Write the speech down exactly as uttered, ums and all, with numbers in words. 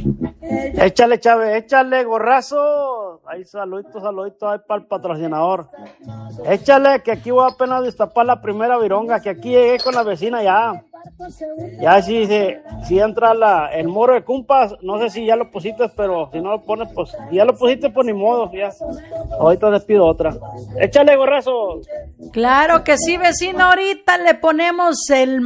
Échale, Chávez, échale, gorrazo. Ahí, saludito, saludito ahí para el patrocinador. Échale, que aquí voy a apenas destapar la primera vironga, que aquí llegué con la vecina ya. Ya si, si, si entra la, el moro de cumpas, no sé si ya lo pusiste, pero si no lo pones, pues, si ya lo pusiste, pues ni modo, ya. Ahorita les pido otra. Échale, gorrazo. Claro que sí, vecino, ahorita le ponemos el